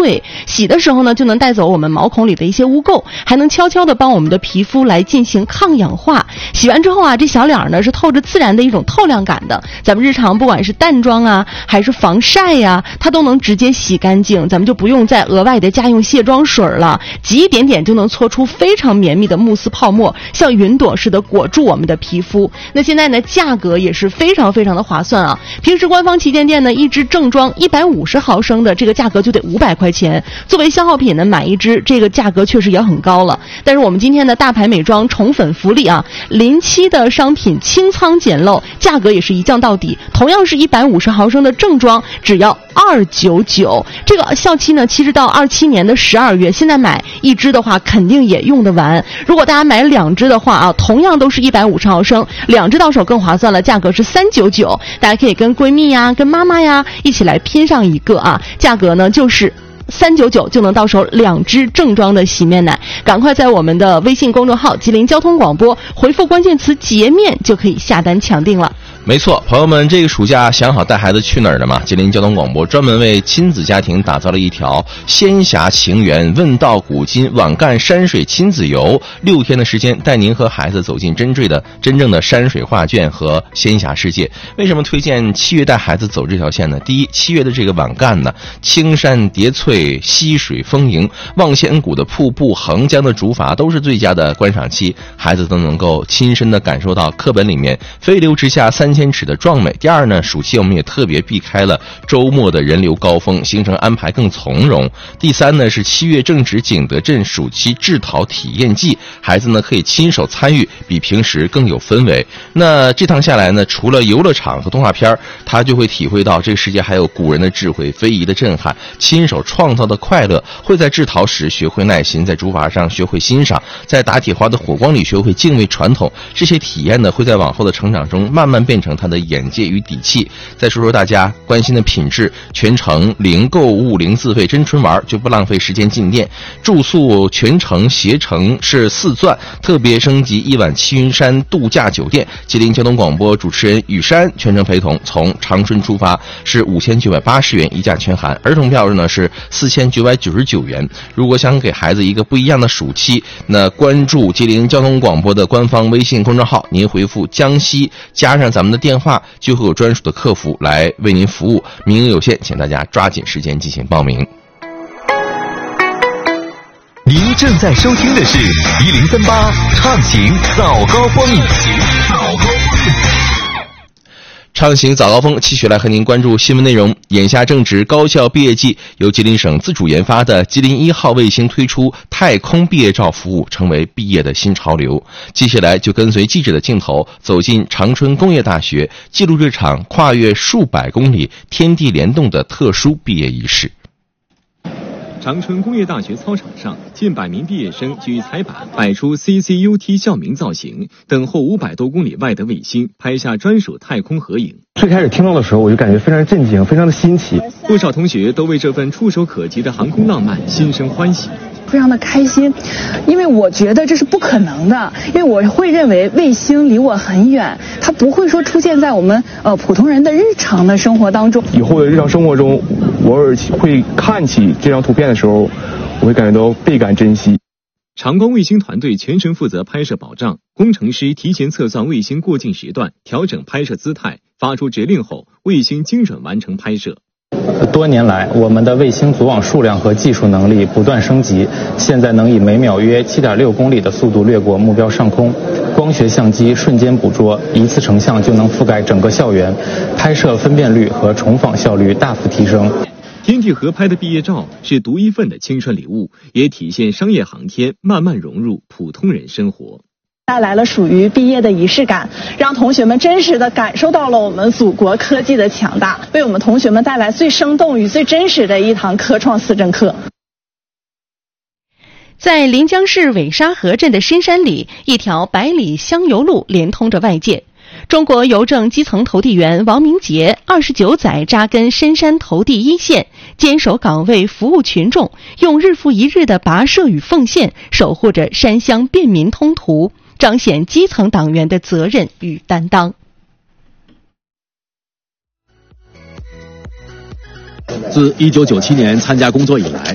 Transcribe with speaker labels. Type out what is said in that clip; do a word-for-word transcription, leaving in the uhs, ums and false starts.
Speaker 1: 脆，洗的时候呢就能带走我们毛孔里的一些污垢，还能悄悄地帮我们的皮肤来进行抗氧化。洗完之后啊，这小脸呢是透着自然的一种透亮感的，咱们日常不管是淡妆啊还是防晒呀、啊，它都能直接洗干净，咱们就不用再额外的家用卸妆水了，挤一点点就能搓出非常绵密的慕斯泡沫，像云朵似的裹住我们的皮肤。那现在呢价格也是非常非常的划算啊，平时官方旗舰店呢一支正装一百五十毫升的这个价格就得五百块钱，作为消耗品呢买一支这个价格确实也很高了。但是我们今天的大牌美妆宠粉福利啊，临期的商品清仓捡漏，价格也是一降到底，同样是一百五十毫升的正装只要二九九，这个效期呢其实到二七年的十二月，现在买一支的话肯定也用得完。如果大家买两支的话啊，同样都是一百五十毫升，两支到手更划算了，价格是三九九，大家可以跟闺蜜呀跟妈妈呀一起来拼上一个啊，价格呢就是三九九就能到手两支正装的洗面奶。赶快在我们的微信公众号吉林交通广播回复关键词洁面就可以下单抢定了。
Speaker 2: 没错，朋友们，这个暑假想好带孩子去哪儿了吗？吉林交通广播专门为亲子家庭打造了一条仙侠情缘问道古今网干山水亲子游，六天的时间带您和孩子走进真正的真正的山水画卷和仙侠世界。为什么推荐七月带孩子走这条线呢？第一，七月的这个网干呢，青山叠翠，溪水丰盈，望仙谷的瀑布，横江的竹筏都是最佳的观赏期，孩子都能够亲身的感受到课本里面飞流直下三千尺的壮美。第二呢，暑期我们也特别避开了周末的人流高峰，行程安排更从容。第三呢，是七月正值景德镇暑期制陶体验季，孩子呢可以亲手参与，比平时更有氛围。那这趟下来呢，除了游乐场和动画片，他就会体会到这个世界还有古人的智慧、非遗的震撼、亲手创造的快乐，会在制陶时学会耐心，在竹筏上学会欣赏，在打铁花的火光里学会敬畏传统。这些体验呢，会在往后的成长中慢慢变成他的眼界与底气。再说说大家关心的品质，全程零购物零自费，真纯玩就不浪费时间进店。住宿全程携程是四钻，特别升级一晚七云山度假酒店。吉林交通广播主持人雨山全程陪同，从长春出发是五千九百八十元一价全含，儿童票呢是四千九百九十九元。如果想给孩子一个不一样的暑期，那关注吉林交通广播的官方微信公众号，您回复江西加上咱们的电话，就会有专属的客服来为您服务，名额有限，请大家抓紧时间进行报名。
Speaker 3: 您正在收听的是一零三八畅行早高峰。
Speaker 2: 畅行早高峰，继续来和您关注新闻内容。眼下正值高校毕业季，由吉林省自主研发的吉林一号卫星推出太空毕业照服务，成为毕业的新潮流。接下来就跟随记者的镜头，走进长春工业大学，记录这场跨越数百公里、天地联动的特殊毕业仪式。
Speaker 4: 长春工业大学操场上，近百名毕业生举彩板，摆出 C C U T 校名造型，等候五百多公里外的卫星，拍下专属太空合影。
Speaker 5: 最开始听到的时候，我就感觉非常震惊，非常的新奇。
Speaker 4: 不少同学都为这份触手可及的航空浪漫心生欢喜，
Speaker 6: 非常的开心，因为我觉得这是不可能的，因为我会认为卫星离我很远，它不会说出现在我们呃普通人的日常的生活当中。
Speaker 5: 以后的日常生活中，我偶尔会看起这张图片的时候，我会感觉到倍感珍惜。
Speaker 4: 长光卫星团队全程负责拍摄保障，工程师提前测算卫星过境时段，调整拍摄姿态，发出指令后，卫星精准完成拍摄。
Speaker 7: 多年来，我们的卫星组网数量和技术能力不断升级，现在能以每秒约 七点六公里的速度掠过目标上空。光学相机瞬间捕捉，一次成像就能覆盖整个校园，拍摄分辨率和重访效率大幅提升。
Speaker 4: 天地合拍的毕业照是独一份的青春礼物，也体现商业航天慢慢融入普通人生活，
Speaker 6: 带来了属于毕业的仪式感，让同学们真实的感受到了我们祖国科技的强大，为我们同学们带来最生动与最真实的一堂科创思政课。
Speaker 1: 在临江市尾沙河镇的深山里，一条百里香油路连通着外界。中国邮政基层投递员王明杰二十九载扎根深山投递一线，坚守岗位服务群众，用日复一日的跋涉与奉献，守护着山乡便民通途，彰显基层党员的责任与担当。
Speaker 8: 自一九九七年参加工作以来，